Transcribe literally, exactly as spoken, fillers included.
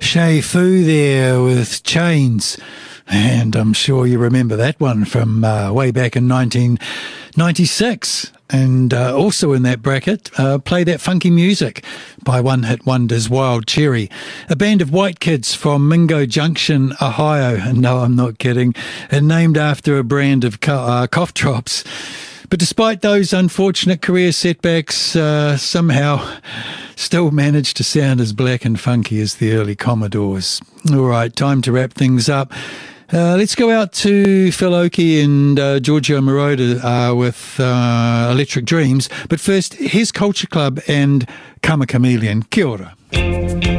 Che Fu there with Chains. And I'm sure you remember that one from uh, way back in nineteen ninety-six. And uh, also in that bracket, uh, Play That Funky Music by One Hit Wonders Wild Cherry, a band of white kids from Mingo Junction, Ohio. And no, I'm not kidding. And named after a brand of co- uh, cough drops. But despite those unfortunate career setbacks, uh, somehow still managed to sound as black and funky as the early Commodores. All right, time to wrap things up. Uh, let's go out to Phil Oakey and uh, Giorgio Moroder uh, with uh, Electric Dreams. But first, here's Culture Club and Karma Chameleon. Kia ora.